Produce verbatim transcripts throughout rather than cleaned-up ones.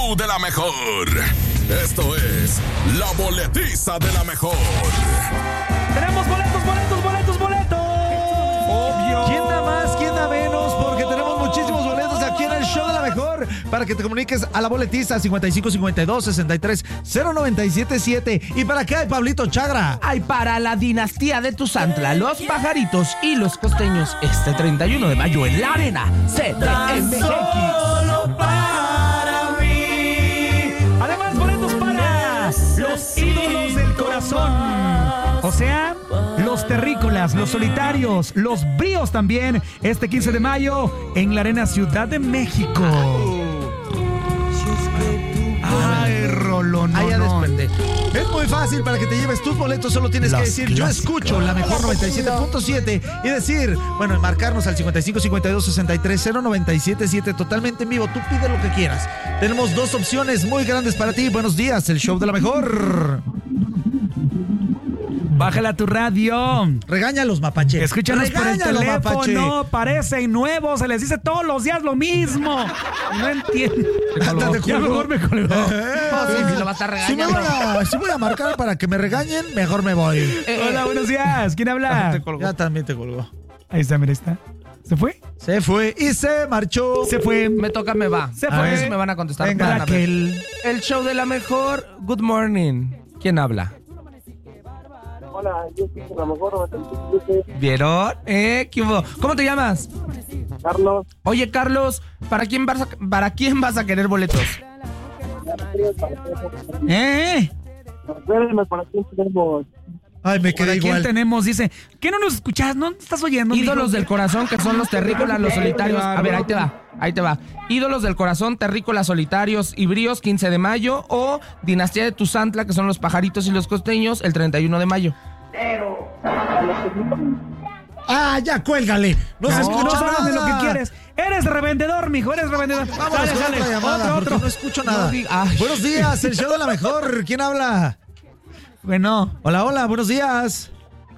show de la mejor. Esto es la boletiza de la mejor. Tenemos boletos, boletos, boletos, boletos. Obvio. ¿Quién da más? ¿Quién da menos? Porque tenemos muchísimos boletos aquí en el show de la mejor. Para que te comuniques a la boletiza cincuenta y cinco cincuenta y dos sesenta y tres cero noventa y siete siete. ¿Y para qué hay, Pablito Chagra? Hay para la dinastía de Tuzantla, los pajaritos y los costeños este treinta y uno de mayo en la Arena C D M X. Solo para mí. Además, boletos para los ídolos del corazón. O sea, los terrícolas, los solitarios, los bríos también, este quince de mayo en la Arena Ciudad de México. Ay, Rolón, Ahí ya no, no. desprende. Es muy fácil para que te lleves tus boletos, solo tienes Los que decir yo clásicos. escucho la mejor noventa y siete punto siete y decir, bueno, marcarnos al cincuenta y cinco cincuenta y dos sesenta y tres cero noventa y siete siete totalmente en vivo. Tú pide lo que quieras. Tenemos dos opciones muy grandes para ti. Buenos días, el show de la mejor. Bájala a tu radio. Regáñalos, mapache. Escúchanos por el Regáñalos, teléfono. mapache. Parecen nuevos. Se les dice todos los días lo mismo. No entiendo. Hasta te Ya colgó. mejor me colgó. Oh, sí, sí, lo vas a Si, me regañar. van a, si voy a marcar para que me regañen, mejor me voy. Eh, Hola, buenos días. ¿Quién habla? Ya también te colgó. Ahí está, mira, ahí está. ¿Se fue? Se fue y se marchó. Se fue. Me toca, me va. Se A fue. ver si me van a contestar. Venga, Van a ver. Raquel. El show de la mejor. Good morning. ¿Quién habla? Hola, yo soy la mejor noventa y siete. ¿Vieron? Eh, ¿qué hubo? ¿Cómo te llamas? Carlos. Oye, Carlos, ¿para quién vas a, para quién vas a querer boletos? ¿Eh? Recuérdenme para quién tenemos. Ay, me quedé ¿Para quién igual. tenemos? Dice, ¿qué no nos escuchas? ¿No estás oyendo? Ídolos mijo? del corazón, que son los terrícolas, los solitarios. A ver, ahí te va, ahí te va. Ídolos del corazón, terrícolas, solitarios y bríos, quince de mayo. O Dinastía de Tuzantla, que son los pajaritos y los costeños, el treinta y uno de mayo. Ah, ya, cuélgale. No, se No, escucha no sabes nada. de lo que quieres. Eres revendedor, mijo, eres revendedor. Vámonos Dale, con dale. otra llamada, Otro, porque otro. no escucho nada. No diga- Ay. Buenos días, el show de la mejor. ¿Quién habla? Bueno. Hola, hola, buenos días.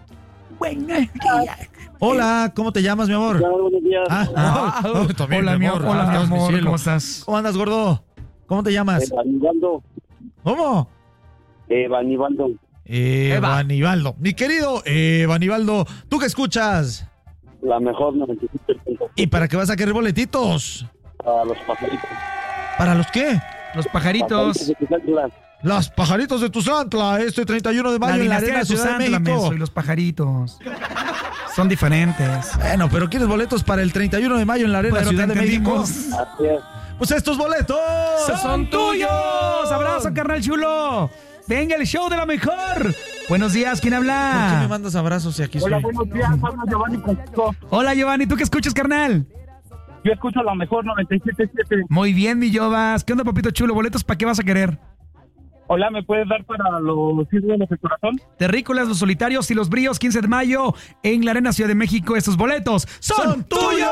Hola, ¿cómo te llamas, mi amor? Ya, buenos días. Ah, Ah, oh, oh, también, hola, mi amor, hola, mi Ah, amor, cielo. ¿cómo estás? ¿Cómo andas, gordo? ¿Cómo te llamas? Eva Nivaldo. ¿Cómo? Eva Nivaldo. Eva Nivaldo. Mi querido Eva Nivaldo, ¿tú qué escuchas? La mejor noventa y siete punto siete. ¿Y para qué vas a querer boletitos? Para los pajaritos. ¿Para los qué? Los pajaritos. Pajaritos de Tuzantla. Los pajaritos de Tuzantla, este treinta y uno de mayo La en la dinastía Arena de Ciudad de Tuzantla, México. menso, y los pajaritos. Son diferentes. Bueno, pero ¿quieres boletos para el treinta y uno de mayo en la Arena Pero Ciudad te de México? entendimos. Así es. Pues estos boletos ¡Son tuyos! ¡Abrazo, carnal chulo! ¡Venga, el show de la mejor! Buenos días, ¿quién ¿Por qué me habla? mandas abrazos si aquí Hola, soy? buenos días. Habla Giovanni Francisco. Hola, Giovanni, ¿tú qué escuchas, carnal? Yo escucho la mejor noventa y siete punto siete. Muy bien, mi Jovas. ¿Qué onda, papito chulo? ¿Boletos para qué vas a querer? Hola, ¿me puedes dar para los ídolos del corazón? Terrícolas, los solitarios y los bríos, quince de mayo en la Arena Ciudad de México. Estos boletos son, ¡Son tuyos!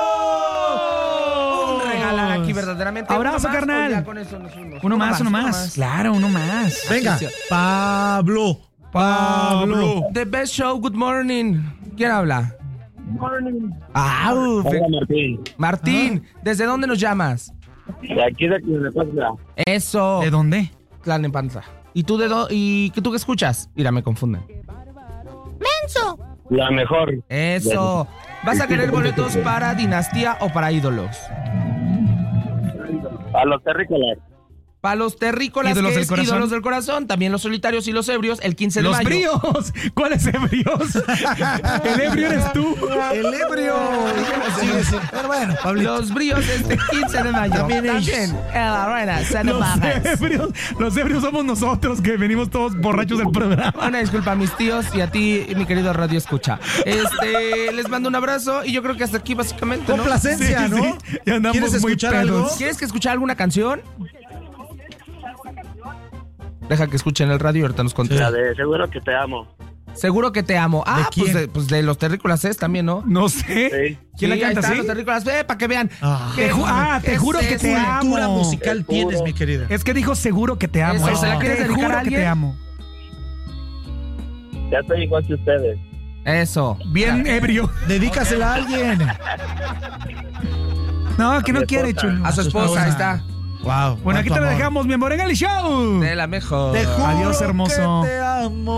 Regalar aquí verdaderamente. Abrazo, Uno más, carnal. o ya con eso nos fuimos? Uno más, uno más. Claro, uno más. Venga, Pablo. Pablo. The best show, good morning. ¿Quién habla? Morning. Ah, uf. Hola, Martín. Martín, ¿desde dónde nos llamas? De aquí de Tuzantla. Eso. ¿De dónde? Clan en panza. ¿Y tú de dó- y qué tú qué escuchas? Mira, me confunden. La mejor. Eso. ¿Vas a querer boletos para Dinastía o para ídolos? A los terrícolas. Para los terrícolas, Ídolos que del es corazón. ídolos del corazón, también los solitarios y los ebrios, el quince de ¡Los mayo. bríos! ¿Cuáles ebrios? El ebrio eres tú. El ebrio. Sí, sí. Pero bueno, Pablito. Los bríos este quince de mayo. También ellos. en la Arena Ciudad de Los México. ebrios, los ebrios somos nosotros que venimos todos borrachos del programa. Una disculpa a mis tíos y a ti, mi querido Radio Escucha. Este, les mando un abrazo y yo creo que hasta aquí básicamente, ¿no? Complacencia, Sí, ¿no? sí. Ya andamos ¿Quieres muy escuchar pedos. algo? ¿Quieres que escuche alguna canción? Deja que escuchen el radio y ahorita nos La contesta. de seguro que te amo. Seguro que te amo. Ah, ¿De pues quién? de, pues de los terrícolas es también, ¿no? No sé. Sí. ¿Quién Sí, la ahí canta están así? los terrícolas, ve, para que vean. Ah. Qué Te ju- ah, te es juro que eso. te amo. Cultura musical Te tienes, juro. mi querida. Es que dijo seguro que te amo. Eso, Es- ¿se la quieres te dedicar juro a que te alguien? amo. Ya estoy igual que ustedes. Eso. Bien ebrio. Dedícasela a alguien. No, que no mi quiere, esposa. chulo. A su esposa, ahí está. Wow. Bueno, aquí te lo dejamos, mi amor, en el show. De la mejor. Te juro Adiós, hermoso. que te amo.